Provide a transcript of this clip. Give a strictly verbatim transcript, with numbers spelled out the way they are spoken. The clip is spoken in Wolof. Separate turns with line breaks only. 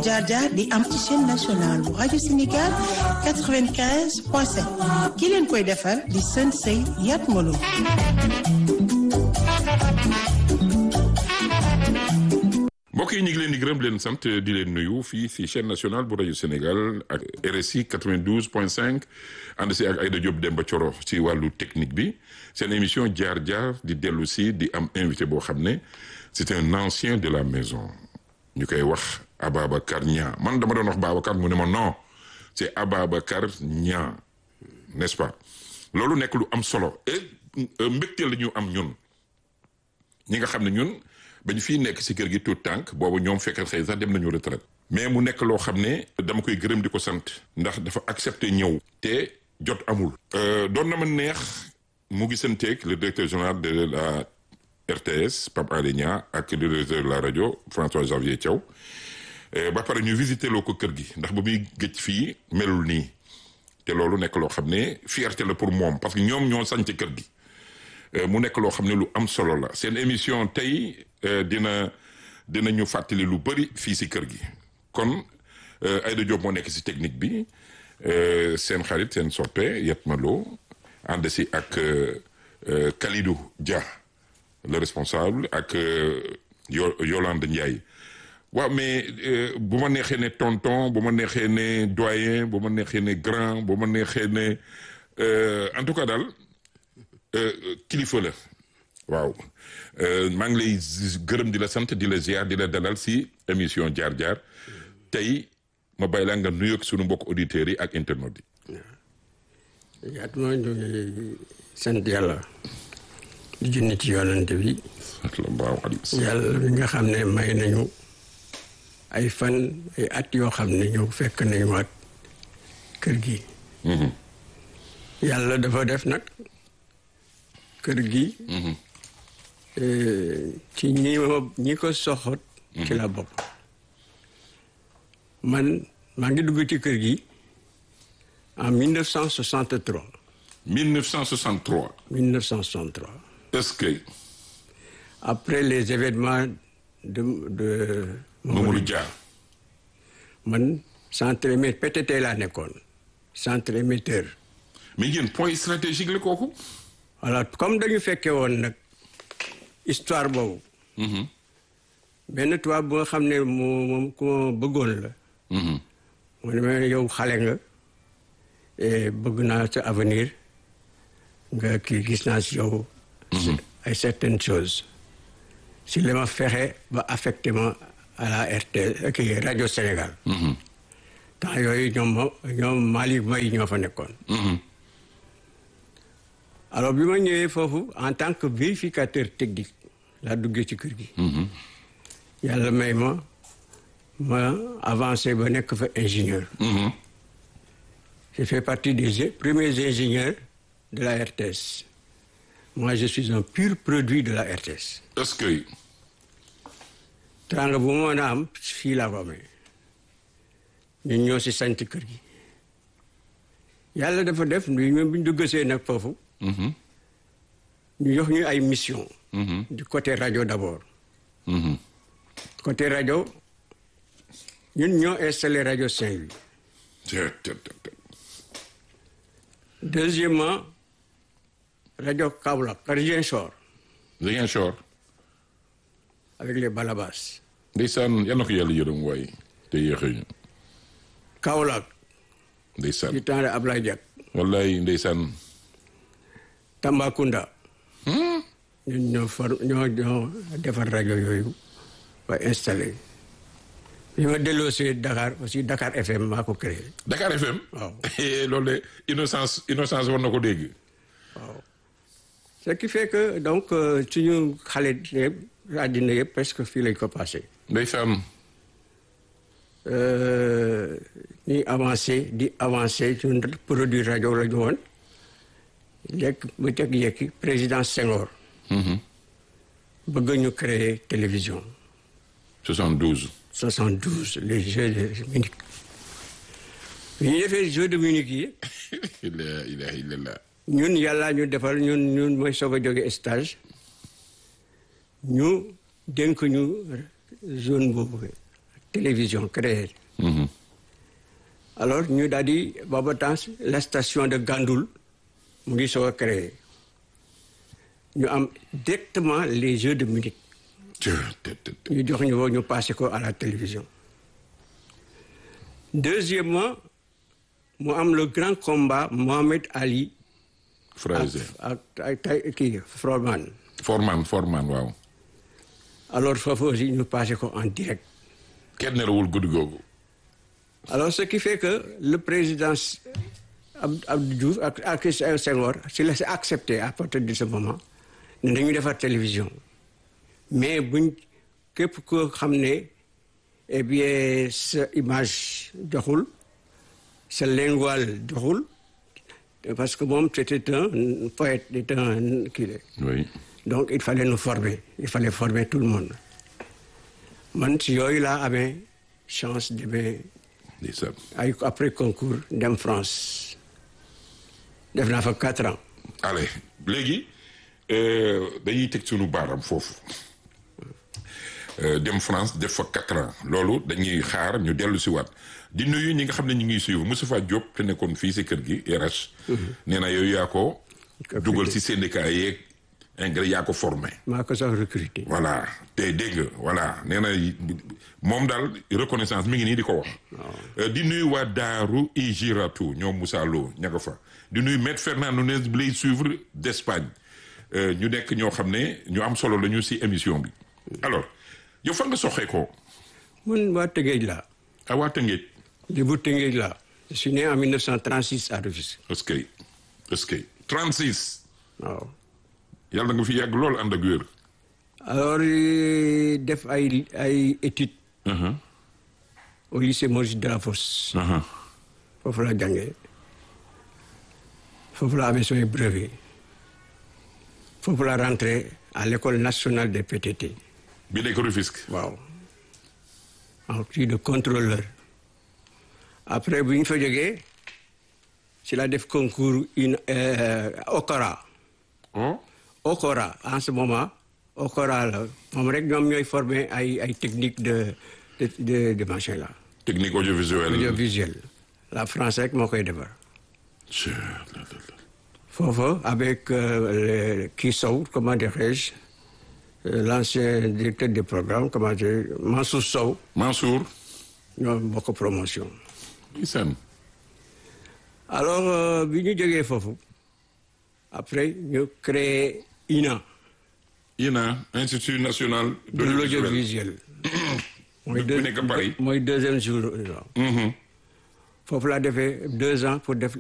jaar jaar di am ci chaîne nationale bu rajo Sénégal quatre-vingt-quinze point sept ki leen koy defar di Sën Sey Yat Molo.
mbokk yi ñu ngi leen di gërëm leen sant di leen nuyu fii si chaîne nationale bu rajo Sénégal ak R S I quatre-vingt-douze point cinq ànd si ak Aïda Diop Demba Thioro ci wàllu technique bi seen émission jaar jaar di dellu si di am invité boo xam ne c'est un ancien de la maison ñu koy wax Ababacar Niang man dama doon wax Babacar mu ne ma non c'est Ababacar Niang n'est-ce pas loolu nekk lu am solo et mbégte la ñu am ñun ñi nga xam ne ñun ba ñu fii nekk si kër gi tout tànk boobu ñoom fekkal xëy sax dem nañu retraite mais mu nekk loo xam ne dama koy gërëm di ko sant ndax dafa accepté ñëw te jot amul doon na ma neex mu gisanteeg le directeur général de la R T S Pape Alé Niang ak le directeur de la rajo François Xavier Thiaw ba pare ñu visité loo ko kër gi ndax ba muy gëj fii melul nii te loolu nekk loo xam ne fierté la pour moom parce que ñoom ñoo sañ ci kër gi mu nekk loo xam ne lu am solo la seen émission tey dina dina ñu fàttali lu bëri fii si kër gi kon Aïda Diop moo nekk si technique bi seen xarit seen soppe Yat Malo ànd si ak Kalidou Dia le responsable ak Yolande Ndiaye waaw mais bu ma neexee ne tonton bu ma neexee ne doyen bu ma neexee ne grand bu ma neexee ne en tout cas daal kilifa la waaw maa ngi lay gërëm di la sant di la ziar di la dalal si émission jaar jaar tey ma bàyyi la nga nuyoog sunu mbokk auditeurs yi ak internautes
yi. yaat moo ñu ngi sant yàlla di junni ci yoonante bi yàlla bi nga xam ne may nañu ay fan ay at yoo xam ne ñëw fekk nañu ak kër gi yàlla dafa def nag kër gi ci ñi ñi ko soxot ci la bokk man maa ngi dugg ci kër gi en mille neuf cent soixante-trois
mille neuf cent soixante-trois
mille neuf cent soixante-trois
est-ce que
après les événements de de
Mamadou Dia
man centre émetteur P T T laa nekkoon centre émetteur
mais yéen point stratégique la kooku
voilà comme dañu fekkee woon nag histoire boobu benn tubaab bu nga xam ne moo moom ku ma bëggoon la mu ne ma yow xale nga bëgg naa sa avenir nga kii gis naa si yow ay certaines choses si la ma fexe ba affecté ma à la R T kii rajo Sénégal temps yooyu ñoom ma ñoom Malick May ñoo fa nekkoon alors bi ma ñëwee foofu en tant que vérificateur technique laa duggee ci kër gi yàlla may ma ma avancé ba nekk fa ingénieur j'ai fait partie des premiers ingénieurs de la R T S moi je suis un pur produit de la R T S
est-ce que
teraanga bu ma mën a am fii laa ko amee ñun ñoo si sant kër gi yàlla dafa def ñoom bi ñu duggasee nag foofu ñu jox ñu ay mission du côté rajo d'abord côté rajo ñun ñoo installé rajo Saint-Louis deuxièmement rajo Kaolack Ziguinchor
Ziguinchor
avec les Balabas
ndeysaan yal na ko yàlla yërëm waaye te yéexee
Kaolack
ndeysaan
du temps de Ablaye Diak
wallaay ndeysaan
Tambacounda ñun ñoo far ñoo ñoo defar rajo yooyu ba installé bi ma delloosee Dakar aussi Dakar F M maa ko créé
Dakar F M
waaw
loolu de innocence innocence war na ko dégg
waaw ce qui fait que donc suñu xale yëpp àddina yëpp presque fii lañ ko passé
ndeysaan
ñuy avancé di avancé suñu produit rajo la ñu woon léegi bu teg yekki président Senghor bëgg ñu créer télévision
soixante-douze
soixante-douze les Jeux de Munich bi ñu defee Jeux de Munich yi
la ilaha illallah
ñun yàlla ñu defal ñun ñun mooy soog a jóge stage ñu dénk ñu zone boobu télévision créée.
Mhm.
alors ñu daal di booba temps la station de Gandoul mu ngi soo a créé ñu am directement les Jeux de Munich
Tiens, te- te- te-
ñu jox ñu woo ñu passé ko à la télévision. Deuxièmement mu am le grand combat Mohamed Ali ak
Fraser.
ak ak ak kii Froman.
Forman Forman waaw.
alors foofu aussi ñu passé ko en direct.
kenn nelawul guddi googu.
alors ce qui fait que le président Ab Abdou Diouf ak ak Senghor s'il a accepté à partir de ce moment ne dañuy defar télévision mais buñ képp koo xam ne eh bien sa image doxul sa lingual doxul parce que moom c'était un poète c'était un kii la
oui.
donc il fallait nous former il fallait former tout le monde man si yooyu laa amee chance demee
ndeysaan.
ay après concours dem France def naa fa quatre ans.
allez léegi euh, dañuy teg sunu baaram foofu Euh, dem France def fa quatre ans loolu dañuy xaar ñu dellu si waat di nuyu ñi nga xam ne ñu ngi suivre Moustapha Diop te nekkoon fii si kër gi R H. nee na yow yaa ko dugal si syndicat yeeg engrais yaa ko formé.
maa ko sax recruté.
voilà te dégg nga voilà nee na moom daal reconnaissance mi ngi nii di ko wax. Euh, di nuyu waa Daaru Ijiratu ñoom Moussa Lo ña nga fa di nuyu maître Fernando Nunes bi lay suivre d'Espagne Euh, ñu nekk ñoo xam ne ñu am solo la ñu si émission bi alors yow fan nga soxee ko
man waa Tëngéej laa.
a waa Tëngéej.
di bu Tëngéej laa. je suis né en mille neuf cent trente-six à Rufisque.
est-ce que est-ce que trente-six
waaw.
yàlla nga fi yàgg lool ànd ak wér.
alors euh, def ay ay études
Uh-huh.
au lycée Maurice Delafosse.
Uh-huh.
foofu laa jàngee foofu laa amee samay brevet foofu laa rentré à l'école nationale des P T T.
bi nekk Rufisque.
waaw en plus de contrôleur après bu ñu fa jógee ci la def concours une euh, Okora
oh
Okora en ce moment Okora la moom rek ñoom ñooy formé ay ay technique de de de de machin là
technique audiovisuelle.
audiovisuel la France rek moo koy defar
Chut.
foofu avec euh, kii Sow comment dirais-je euh, l'ancien directeur des programmes comment dire Mansour Sow
Mansour.
ñoo bokk promotion.
Gisane.
alors euh, bi ñu jógee foofu après ñu créé I N A.
I N A Institut national.
de l'audiovisuel. mooy
bu nekk Paris.
mooy deuxième jour.
Mhm.
foofu laa defee deux ans pour def